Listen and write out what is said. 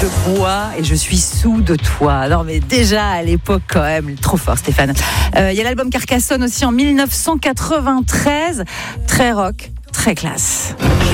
je bois et je suis sous de toi. Non mais déjà à l'époque quand même, trop fort Stéphane. Il y a l'album Carcassonne aussi en 1993, très rock, très classe.